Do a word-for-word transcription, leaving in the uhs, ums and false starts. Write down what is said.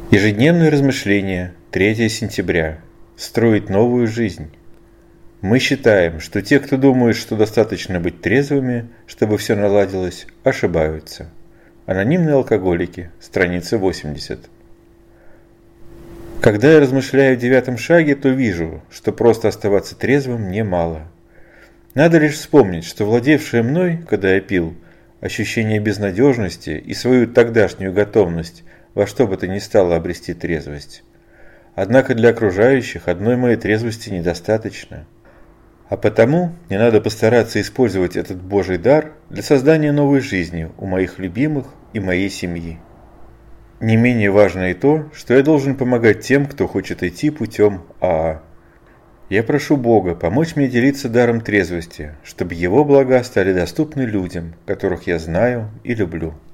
Ежедневное размышление, третьего сентября. Строить новую жизнь. Мы считаем, что те, кто думает, что достаточно быть трезвыми, чтобы все наладилось, ошибаются. Анонимные алкоголики, страница восемьдесят. Когда я размышляю в девятом шаге, то вижу, что просто оставаться трезвым немало. Надо лишь вспомнить, что владевшее мной, когда я пил, ощущение безнадежности и свою тогдашнюю готовность во что бы то ни стало обрести трезвость. Однако для окружающих одной моей трезвости недостаточно. А потому мне надо постараться использовать этот Божий дар для создания новой жизни у моих любимых и моей семьи. Не менее важно и то, что я должен помогать тем, кто хочет идти путем АА. Я прошу Бога помочь мне делиться даром трезвости, чтобы Его блага стали доступны людям, которых я знаю и люблю.